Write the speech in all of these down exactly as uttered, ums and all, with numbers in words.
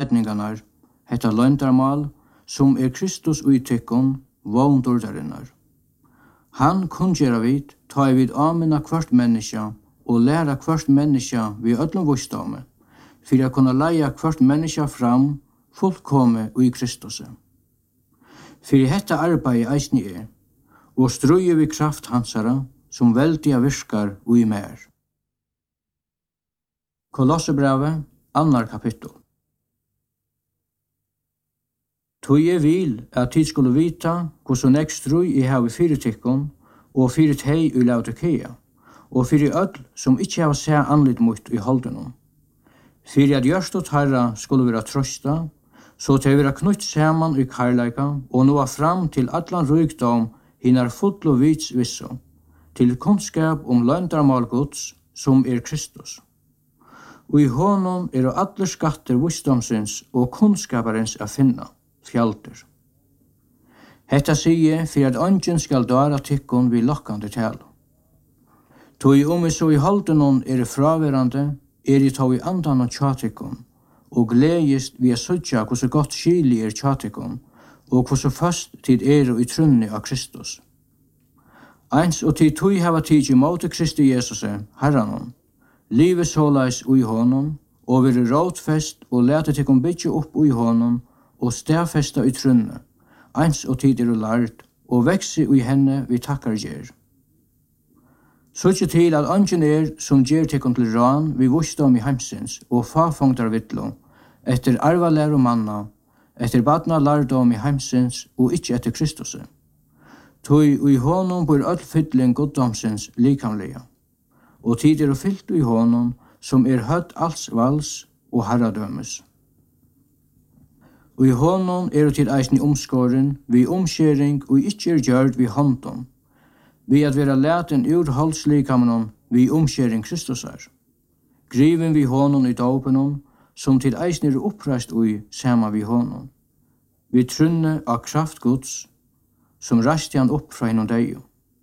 gledningarnar, hetta løyndarmal, som er Kristus uittikkun, vondordarinnar. Han kunngera vit, ta vid amina kvart menneska, og læra kvart menneska vi öllum vissdome, fyrir a kunna leia kvart menneska fram, fullkomme i Kristus. Fyrir hetta arbeid eisni er, og strøye vi kraft hansara, som veldiga virkar ui mer. Kolossebrave, annar kapittel. Tui er vil at tid skulle vita hvordan nek strøy i havi fyrir tikkun, og fyrir tei i Laodikea, og fyrir öll som ikkje hava se anlit mot i holdunum. Fyrir at gjørstot herra skulle vera trøsta, så til vera knutt saman i karlaika, og noa fram til allan rykdom hinnar fullo vits visso, til kunnskap om løyndarmal Guds, som er Kristus. Og i honom er alle skatter visdomsins og kunnskaparins a finna, fjalter. Hetta sige fyrir at ongin skal dara tikkun vi lokkande tala. Tui om vi så i holdenon er fraverande, er i tau i andan og tjatikkun, og gledjist vi er sødja hvordan godt skili er tjatikkun, og hvordan fast tid er i trunni av Kristus. Eins og tid tui hava tid i måte Kristi Jesus, herranon, livet såleis ui honom, og vire rådfest og lete tikkum bytje opp ui honom, og stedfesta i trunne, eins og tid er lart, og vekse ui henne vi takkar gjer. Sutje til at ongin er som gjer tikkum til ran vi vusdom i heimsins, og fafongtar vittlo, etter arva læro manna, etter badna lærdom i heimsins, og ikkje etter Kristus. Tui ui honom bor öll fyllin goddomsins likamlega, og tid er fyllt ui honom, som er høtt alls vals og herradømes. Og i honom er til eisni omskåren, vi omskjering og ikkje er gjørd vi håndom, vi at vera leten ur halslikamenon vi omskjering Kristus er. Griven vi honom i daupenon, som til eisni er oppreist ui sama vi honom. Vi trunne av kraft Guds, som rasti han opp fra hinnom deio.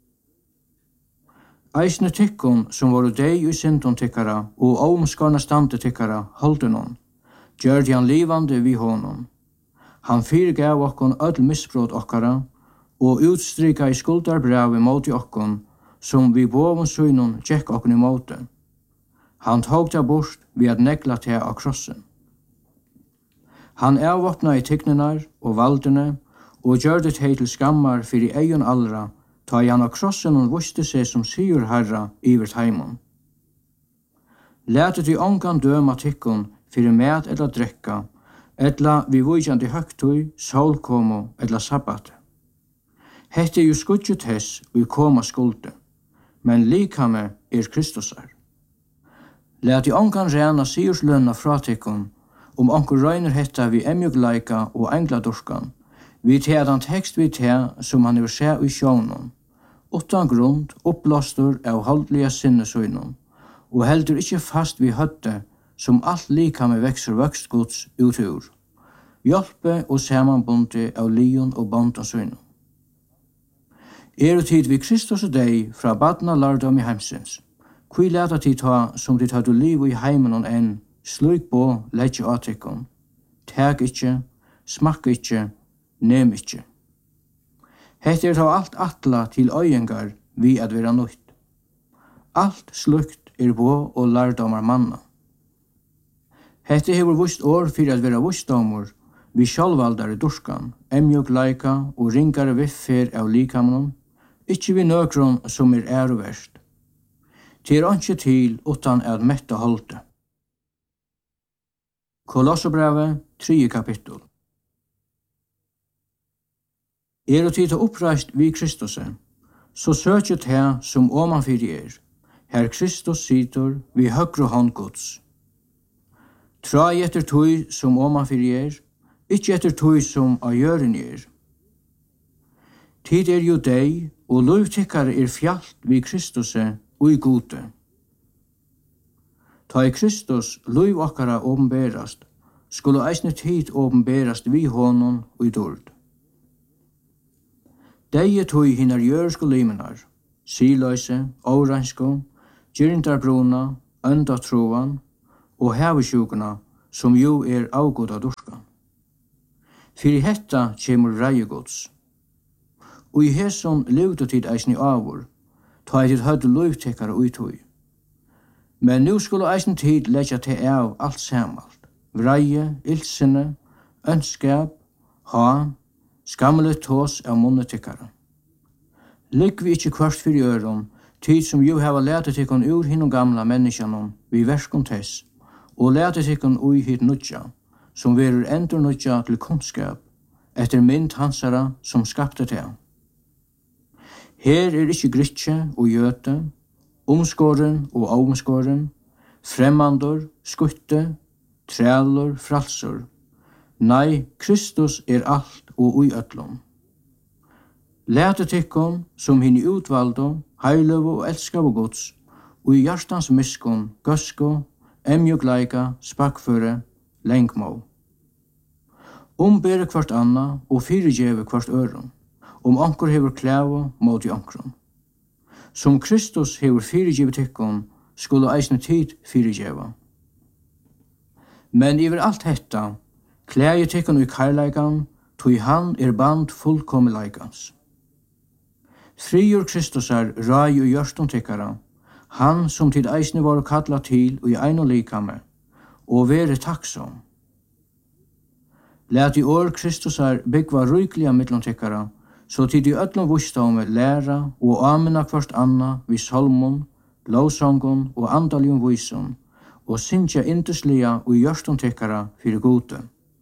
Eisne tikkun som voru dei i syndon tikkara og omskarna stande tikkara holdenon, gjørde han livande vi honom. Han fyrirgav okkon öll misbrot okkara og utstrika i skuldarbrevi mot i okkon som vi bovun synon tjekk okkon i måte. Han tog det bort ved at negla til av krossen. Han avvåpna i tikknenar og valdene og gjør det hei til skammar fyrir eion allra, ta i han av krossen og vuste seg som sigur herra iver heimon. Lætet i ongan døma tikkun fyrir mat eller drekka, etla vi vujandi høgtui, solkomo eller sabbat. Hette er jo skudget hess vi koma skulde, men likame er Kristusar. Læt i ongan rena sigurslønna fra tikkun, om onkur røyner hetta vi emjugleika og engladurskan, vi te at han tekst vi te som han er se i sjånen, utan grund, uppblåstur av holdliga sinnesøynon, og heldur ikkje fast vi høtte som alt likame vekser vøkst Guds utur, hjelpe og samanbunde av lion og bondansøynon. Er og tid vi Kristus og deg fra badna lardom i heimsins, kui leta tid ta som tid hadde liv i heimen og enn, sluik på leitje atikon, teg ikkje, smakk ikkje, nem ikkje. Hette er ta alt atla til øyengar vi at vera nøyt. Alt slukt er på og lardomar manna. Hette hever vust år fyrir at vera vustdomur, vi sjálvaldare durskan, emjog laika og ringare viffer av likamnon, ikkje vi nøkron som er æroverst. Til er ikkje til utan at metta holde. Kolossebrave, tredje kapittel. Er og tid til oppreist vi Kristus, så søkjet her som omanfyrir er, her Kristus sitter vi høgre hånd Guds. Trai etter tøy som omanfyrir er, ikkje etter tøy som av gjøren er. Tid er jo deg, og lovtikkare er fjalt vi Kristus og i gode. Ta i Kristus lov okkara åpenberast, skulle eisne tid åpenberast vi honom og i dord. Deie tog hinnar jørsko limenar, siløyse, åransko, gyrindarbruna, öndatrovan og hevesjukuna, som jo er avgått av dorska. Fyri hetta kjemur reigods. Og i hesson levde tid eisen i avur, ta i tid høyde løyvtekare uithøy. Men nu skulle eisen tid leggja til av alt samalt. Vreie, ildsine, ønskap, ha, skammelet tås av monnetekare. Ligg vi ikkje kvart fyrir øron, tid som jo hava letet tikkun ur hinnom gamla menneskjanon vi verskon tess, og letet tikkun ui hit nudja, som verur endur nudja til kunnskap, etter mynd hansara som skapte til. Her er ikkje gritje og gjøte, omskåren og omskåren, fremmandor, skutte, trælor, fralsor. Nei, Kristus er alt og ui öllum. Læte tikkun som hinn i utvaldo, heilöv og elskav og gods, og i hjartans miskun, gøsko, emjugleika, spakføre, lengmå. Ombere kvart anna og fyrirgjeve kvart øron, om anker hever klæva mot i ankron. Som Kristus hever fyrirgjeve tikkun, skulle eisne tid fyrirgjeva. Men iver alt hetta, klæje tikkun i karleikan, tog han er band fullkomleikans. Friur Kristusar rai og gjørston tikkara, han som tid eisne var kalla til og i ein og likame, og vere takksom. Læt i år Kristusar byggva rykliga mittlom tikkara, så tid i öllom vusståme læra og amena kvart anna vi salmon, lovsongon og andaljum vyson, og syntja induslia og gjørston tikkara fyrir gode.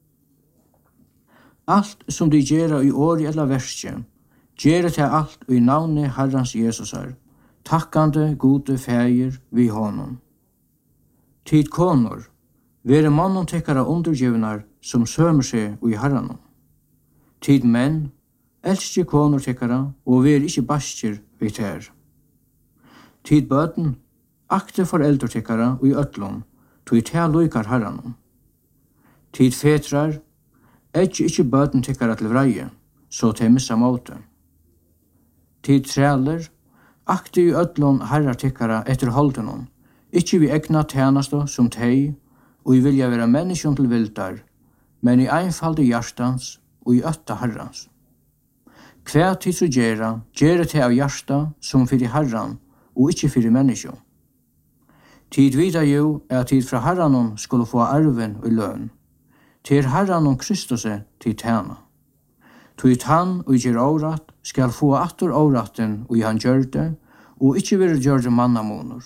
Alt som de gjerra i åri eller verskje, gjerra til alt i navne Herrans Jesusar, takkande gode fægir vi honom. Tid konor, vere mannen tekkara undergivnar som sømer seg i Herranon. Tid menn, elskje konor tekkara og vere ikkje bastjer vi ter. Tid bøten, akte foreldre tekkara i ötlom, tog i tea loikar Herranon. Tid fetrar, Ekki ikkje bøten tikkara til vreie, så til missa måte. Tid træler, akti i ödlon herrar tikkara etter holdenon, ikkje vi egna tjenasto som tei, og i vilja vera menneskjon til vildar, men i einfalde hjartans og i ötta herrans. Hver tid så gjerra, gjerra til av hjarta som fyrir herran, og ikkje fyrir menneskjon. Tid vida jo er tid fra herranon skulle få arven og løn, til Herran og Kristus til tjena. Tog han og gjer årat skal få atter åraten og i han gjør det, og ikkje vil gjøre det mannamoner.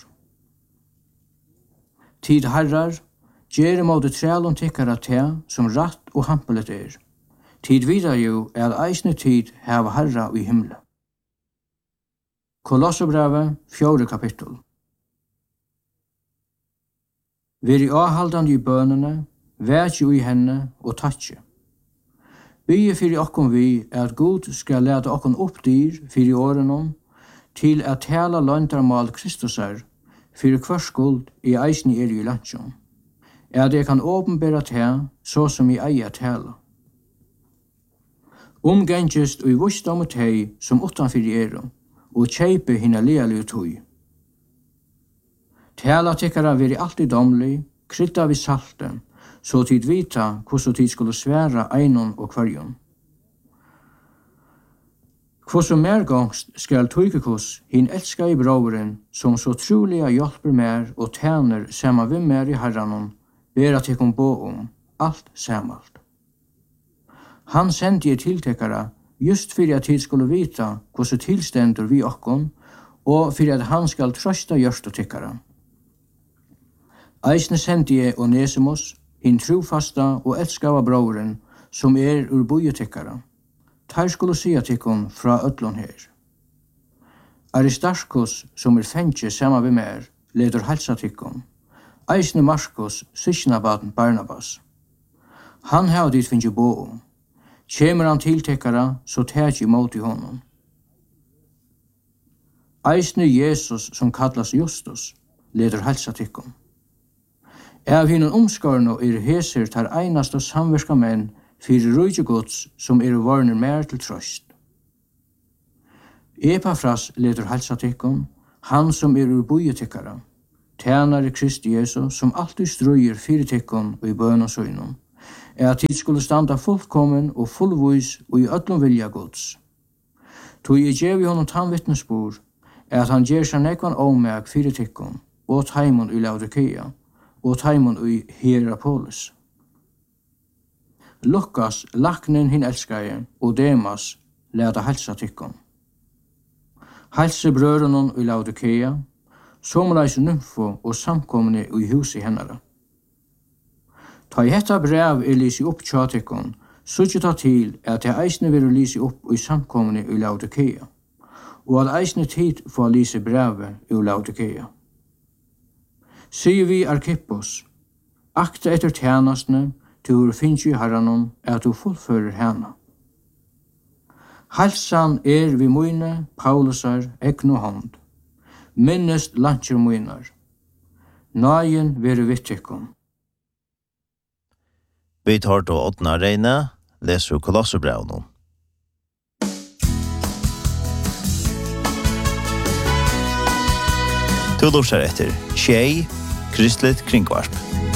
Tid herrar, gjer måte trælon tikkara te som ratt og hampelet er. Tid vidar jo er eisne tid heva herra i himle. Kolossobrevet, fjore kapittel. Veri avhaldande i bønene, vært jo i henne og tatje. Bygge fyrir okkom vi er at Gud skal lete okkom opp dyr fyrir årenom til at tala løndarmal Kristusar fyrir hver skuld i eisni er i landsjon. Er det kan åpenbæra te så som i eier tala. Omgengest og i vusdom og tei som utanfyr er og kjeipe hinna lealige tøy. Tala tikkara veri alltid domlig, krydda vi salten, så tid vita hvordan tid skulle sværa einon og kvarjon. Hvordan mergångst skal tøykekos hin elska i broveren som så troliga hjelper mer og tjener sama vi mer i herranon, vera tekom bo om, alt samalt. Han sendte jeg tiltekara just fyrir at tid skulle vita hvordan tilstendur vi okkon, og fyrir at han skal trøsta gjørst og tikkara. Eisne sendte jeg Onesimus, hin trofasta og elskava broveren, som er ur bojetekkara. Tar skulle sia tikkun fra ötlun her. Aristarchus, som er fengje sama vi mer, leder halsa tikkun. Eisne Markus, sysknabaden Barnabas. Han hava dit finnje bo om. Kjemur han tiltekkara, så tæt i mot i honom. Eisne Jesus, som kallas Justus, leder halsa tikkun. Av hinnan omskarno er heser tar einast og samverska menn fyrir rujtje gods som er varner mer til trøst. Epafras leder halsa tikkun, han som er ur bojetekkara. tjänare Kristi Jesus, som alltid strøyer fyrtikkon og i bøn og søgnon, er at tid skulle standa fullkommen og fullvis og i öllum vilja Guds. Tog jeg gjev i honom tannvittnesbor, er at han gjer seg nekvan omeg fyrtikkon og taimon i Laodikea og taimon i Hierapolis. Lukas, laknen hin elskaje, og Demas, leda helsa tikkon. Helse brørunon i Laodikea, somleis nymfo og samkomne i huset hennara. Ta i hetta brev er lisi opp tjatikkon, suttje ta til at jeg eisne vil lisi opp i samkomne i Laodikea, og at eisne tid få lisi brevet i Laodikea. Sier vi Arkippos, akta etter tjenastene, til finnes i herranon, at du fullfører henne. Halsan er vi møyne, Paulusar, egn og hånd. Minnest lantjer møynar. Nagen vere vittikkon. Vi tar til åttende regne, leser Kolosserbrevnen. Du lorser etter Tjei, Kristelig Kringvarp.